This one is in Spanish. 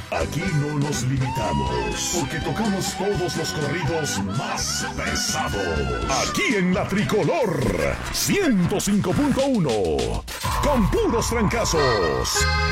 Aquí no nos limitamos, porque tocamos todos los corridos más pesados. Aquí en La Tricolor, 105.1, con puros trancazos.